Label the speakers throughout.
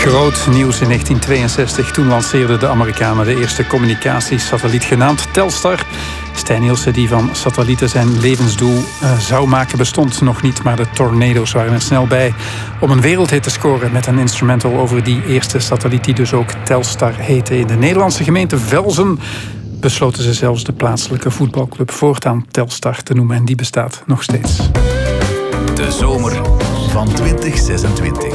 Speaker 1: Groot nieuws in 1962. Toen lanceerden de Amerikanen de eerste communicatiesatelliet genaamd Telstar. Stijn Nielsen, die van satellieten zijn levensdoel zou maken, bestond nog niet. Maar de Tornado's waren er snel bij om een wereldhit te scoren met een instrumental over die eerste satelliet, die dus ook Telstar heette. In de Nederlandse gemeente Velzen besloten ze zelfs de plaatselijke voetbalclub voortaan Telstar te noemen. En die bestaat nog steeds.
Speaker 2: De zomer van 2026.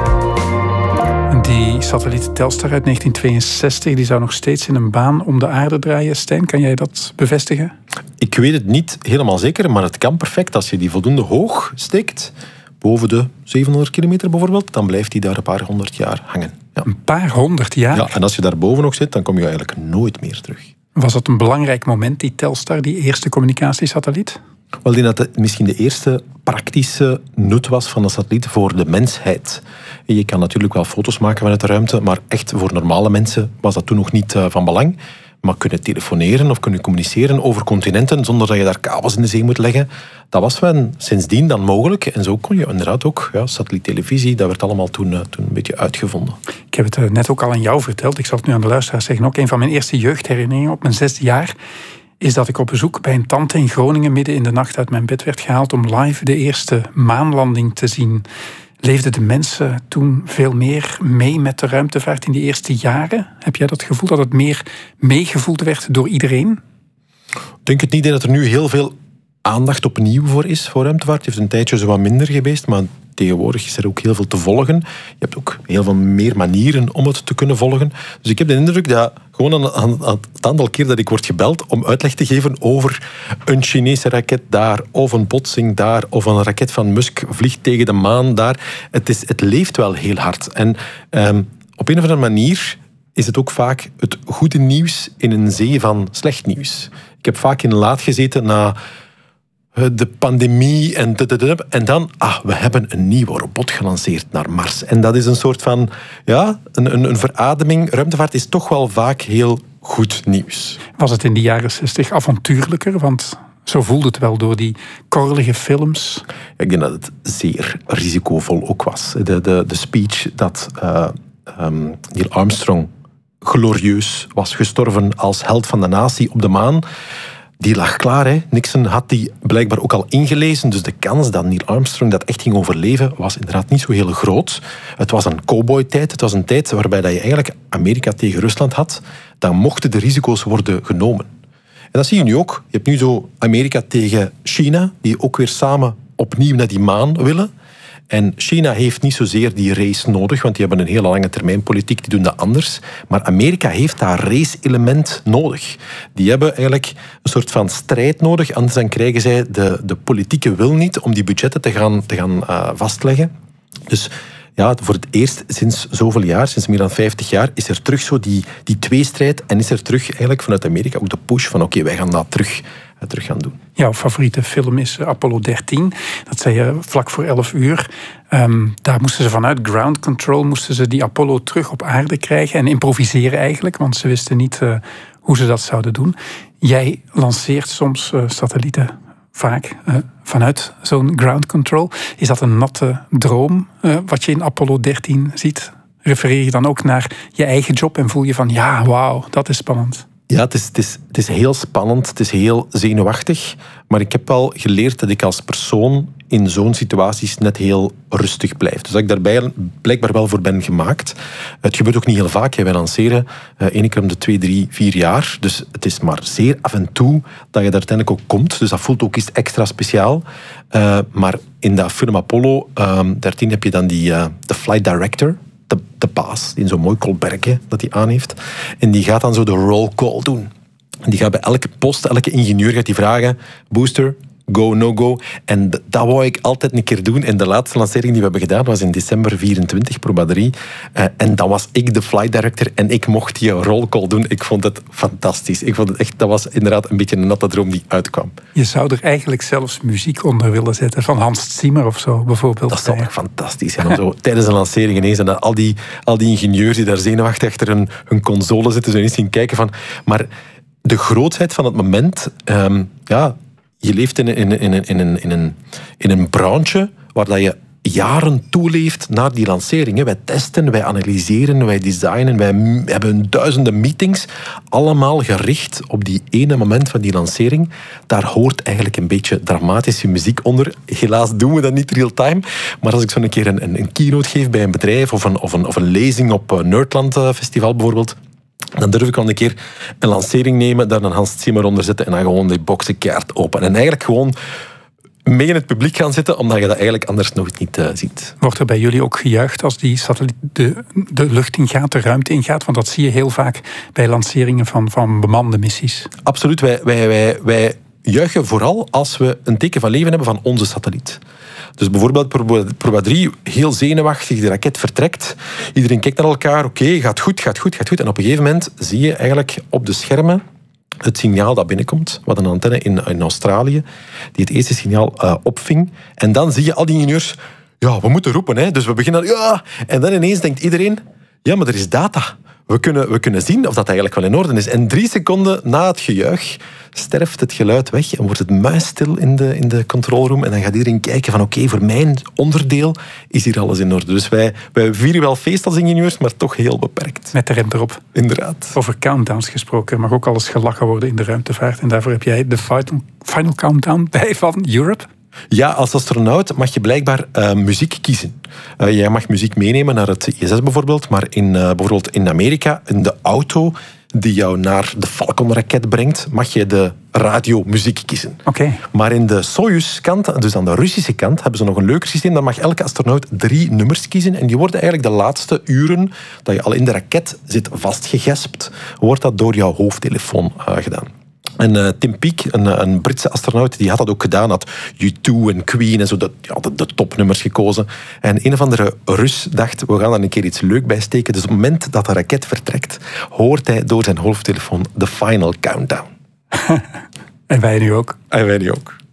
Speaker 1: Die satelliet Telstar uit 1962, die zou nog steeds in een baan om de aarde draaien. Stijn, kan jij dat bevestigen?
Speaker 3: Ik weet het niet helemaal zeker, maar het kan perfect. Als je die voldoende hoog steekt, boven de 700 kilometer bijvoorbeeld, dan blijft die daar een paar honderd jaar hangen. Ja.
Speaker 1: Een paar honderd jaar?
Speaker 3: Ja, en als je daar boven nog zit, dan kom je eigenlijk nooit meer terug.
Speaker 1: Was dat een belangrijk moment, die Telstar, die eerste communicatiesatelliet?
Speaker 3: Wel, ik denk dat het misschien de eerste praktische nut was van een satelliet voor de mensheid. Je kan natuurlijk wel foto's maken vanuit de ruimte, maar echt voor normale mensen was dat toen nog niet van belang. Maar kunnen telefoneren of kunnen communiceren over continenten zonder dat je daar kabels in de zee moet leggen, dat was wel sindsdien dan mogelijk. En zo kon je inderdaad ook, satelliettelevisie, dat werd allemaal toen een beetje uitgevonden.
Speaker 1: Ik heb het net ook al aan jou verteld. Ik zal het nu aan de luisteraars zeggen. Ook een van mijn eerste jeugdherinneringen op mijn 6e jaar is dat ik op bezoek bij een tante in Groningen midden in de nacht uit mijn bed werd gehaald om live de eerste maanlanding te zien. Leefden de mensen toen veel meer mee met de ruimtevaart in die eerste jaren? Heb jij dat gevoel dat het meer meegevoeld werd door iedereen?
Speaker 3: Ik denk het niet, dat er nu heel veel aandacht opnieuw voor is voor ruimtevaart. Het heeft een tijdje zo wat minder geweest, maar tegenwoordig is er ook heel veel te volgen. Je hebt ook heel veel meer manieren om het te kunnen volgen. Dus ik heb de indruk dat gewoon aan het aantal keer dat ik word gebeld om uitleg te geven over een Chinese raket daar, of een botsing daar, of een raket van Musk vliegt tegen de maan daar. Het leeft wel heel hard. En op een of andere manier is het ook vaak het goede nieuws in een zee van slecht nieuws. Ik heb vaak in laad gezeten na de pandemie en dan, we hebben een nieuwe robot gelanceerd naar Mars. En dat is een soort van, een verademing. Ruimtevaart is toch wel vaak heel goed nieuws.
Speaker 1: Was het in de jaren 60 avontuurlijker? Want zo voelde het wel door die korrelige films.
Speaker 3: Ik denk dat het zeer risicovol ook was. De speech dat Neil Armstrong glorieus was gestorven als held van de natie op de maan, die lag klaar. Hè. Nixon had die blijkbaar ook al ingelezen. Dus de kans dat Neil Armstrong dat echt ging overleven was inderdaad niet zo heel groot. Het was een cowboytijd. Het was een tijd waarbij je eigenlijk Amerika tegen Rusland had. Dan mochten de risico's worden genomen. En dat zie je nu ook. Je hebt nu zo Amerika tegen China, die ook weer samen opnieuw naar die maan willen. En China heeft niet zozeer die race nodig, want die hebben een hele lange termijn politiek, die doen dat anders. Maar Amerika heeft dat race-element nodig. Die hebben eigenlijk een soort van strijd nodig, anders dan krijgen zij de politieke wil niet om die budgetten te gaan vastleggen. Dus voor het eerst sinds zoveel jaar, sinds meer dan 50 jaar, is er terug zo die tweestrijd en is er terug eigenlijk vanuit Amerika ook de push van oké, wij gaan dat terug gaan doen.
Speaker 1: Jouw favoriete film is Apollo 13. Dat zei je vlak voor 11 uur. Daar moesten ze vanuit ground control die Apollo terug op aarde krijgen en improviseren eigenlijk, want ze wisten niet hoe ze dat zouden doen. Jij lanceert soms satellieten vaak vanuit zo'n ground control. Is dat een natte droom wat je in Apollo 13 ziet? Refereer je dan ook naar je eigen job en voel je van wauw, dat is spannend?
Speaker 3: Ja, het is heel spannend, het is heel zenuwachtig, maar ik heb wel geleerd dat ik als persoon in zo'n situaties net heel rustig blijf. Dus dat ik daarbij blijkbaar wel voor ben gemaakt. Het gebeurt ook niet heel vaak. Wij lanceren 1 keer om de 2, 3, 4 jaar. Dus het is maar zeer af en toe dat je daar uiteindelijk ook komt. Dus dat voelt ook iets extra speciaal. Maar in dat film Apollo 13 heb je dan de flight director, de baas, in zo'n mooi kolbergje dat hij aan heeft. En die gaat dan zo de roll call doen. En die gaat bij elke post, elke ingenieur gaat die vragen, booster, go, no go. En dat wou ik altijd een keer doen. En de laatste lancering die we hebben gedaan was in december 24, Proba 3. En dan was ik de flight director en ik mocht die roll call doen. Ik vond het fantastisch. Ik vond het echt, dat was inderdaad een beetje een natte droom die uitkwam.
Speaker 1: Je zou er eigenlijk zelfs muziek onder willen zetten, van Hans Zimmer of zo bijvoorbeeld.
Speaker 3: Dat zou toch fantastisch zijn. Om zo tijdens een lancering ineens en al die ingenieurs die daar zenuwachtig achter hun console zitten, zo eens zien kijken van. Maar de grootheid van het moment, je leeft in een branche waar dat je jaren toeleeft naar die lancering. Wij testen, wij analyseren, wij designen, wij hebben duizenden meetings, allemaal gericht op die ene moment van die lancering. Daar hoort eigenlijk een beetje dramatische muziek onder. Helaas doen we dat niet real-time, maar als ik zo een keer een keynote geef bij een bedrijf of een lezing op Nerdland Festival bijvoorbeeld, dan durf ik al een keer een lancering nemen, daar een Hans Zimmer onder zetten en dan gewoon die boxen keihard open. En eigenlijk gewoon mee in het publiek gaan zitten, omdat je dat eigenlijk anders nog niet ziet.
Speaker 1: Wordt er bij jullie ook gejuicht als die satelliet de lucht ingaat, de ruimte ingaat? Want dat zie je heel vaak bij lanceringen van bemande missies.
Speaker 3: Absoluut. Wij juichen vooral als we een teken van leven hebben van onze satelliet. Dus bijvoorbeeld Proba 3, heel zenuwachtig, de raket vertrekt. Iedereen kijkt naar elkaar, oké, gaat goed. En op een gegeven moment zie je eigenlijk op de schermen het signaal dat binnenkomt. We hadden een antenne in Australië die het eerste signaal opving. En dan zie je al die ingenieurs, ja, we moeten roepen. Hè. Dus we beginnen, ja. En dan ineens denkt iedereen, ja, maar er is data. We kunnen zien of dat eigenlijk wel in orde is. En 3 seconden na het gejuich sterft het geluid weg en wordt het muisstil in de control room. En dan gaat iedereen kijken van oké, voor mijn onderdeel is hier alles in orde. Dus wij vieren wel feest als ingenieurs, maar toch heel beperkt.
Speaker 1: Met de rem erop.
Speaker 3: Inderdaad.
Speaker 1: Over countdowns gesproken. Er mag ook alles gelachen worden in de ruimtevaart. En daarvoor heb jij de final countdown bij van Europe.
Speaker 3: Ja, als astronaut mag je blijkbaar muziek kiezen. Jij mag muziek meenemen naar het ISS bijvoorbeeld, maar bijvoorbeeld in Amerika, in de auto die jou naar de Falcon-raket brengt, mag je de radiomuziek kiezen.
Speaker 1: Okay.
Speaker 3: Maar in de Soyuz-kant, dus aan de Russische kant, hebben ze nog een leuker systeem. Dan mag elke astronaut 3 nummers kiezen. En die worden eigenlijk de laatste uren dat je al in de raket zit vastgegespt, wordt dat door jouw hoofdtelefoon gedaan. En Tim Peake, een Britse astronaut, die had dat ook gedaan. Had U2 en Queen en zo de topnummers gekozen. En een of andere Rus dacht, we gaan daar een keer iets leuk bij steken. Dus op het moment dat de raket vertrekt, hoort hij door zijn hoofdtelefoon de final countdown.
Speaker 1: En wij nu ook.
Speaker 3: En wij nu ook.